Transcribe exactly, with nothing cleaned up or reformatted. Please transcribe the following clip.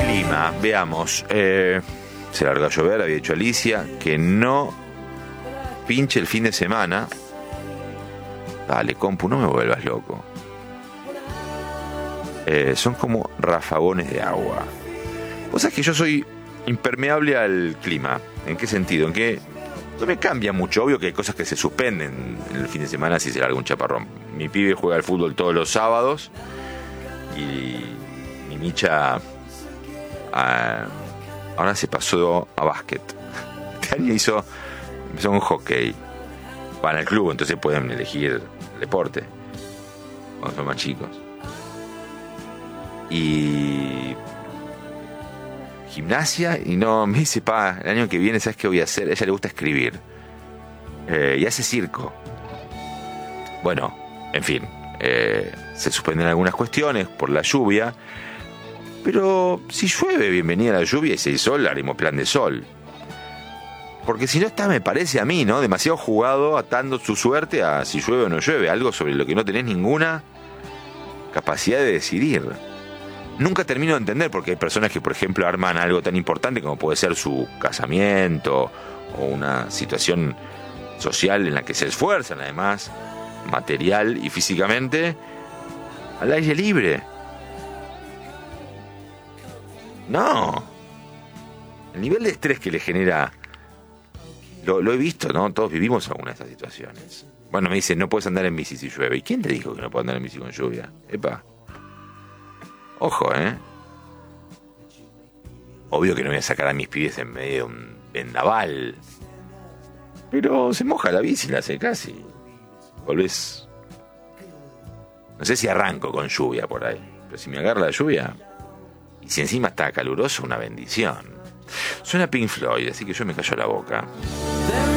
clima, veamos. Eh, se larga a llover, había dicho Alicia, que no pinche el fin de semana. Dale, compu, no me vuelvas loco. Eh, son como rafagones de agua. Vos sabés que yo soy impermeable al clima. ¿En qué sentido? En que no me cambia mucho. Obvio que hay cosas que se suspenden en el fin de semana si se larga un chaparrón. Mi pibe juega al fútbol todos los sábados y mi Micha a, ahora se pasó a básquet. Este año hizo, empezó un hockey. Van al club, entonces pueden elegir el deporte cuando son más chicos. Y gimnasia, y no, me dice, pa, el año que viene, ¿sabes qué voy a hacer? A ella le gusta escribir. Eh, y hace circo. Bueno, en fin, eh, se suspenden algunas cuestiones por la lluvia, pero si llueve, bienvenida a la lluvia, y si hay sol, haremos plan de sol. Porque si no está, me parece a mí, ¿no? Demasiado jugado, atando su suerte a si llueve o no llueve, algo sobre lo que no tenés ninguna capacidad de decidir. Nunca termino de entender, porque hay personas que, por ejemplo, arman algo tan importante como puede ser su casamiento o una situación social en la que se esfuerzan, además, material y físicamente, al aire libre. No. El nivel de estrés que le genera, lo, lo he visto, ¿no? Todos vivimos alguna de estas situaciones. Bueno, me dicen, no puedes andar en bici si llueve. ¿Y quién te dijo que no puedo andar en bici con lluvia? Epa. Ojo, ¿eh? Obvio que no voy a sacar a mis pibes en medio de un vendaval. Pero se moja la bici, la secás y volvés. No sé si arranco con lluvia por ahí, pero si me agarra la lluvia, y si encima está caluroso, una bendición. Suena Pink Floyd, así que yo me callo la boca.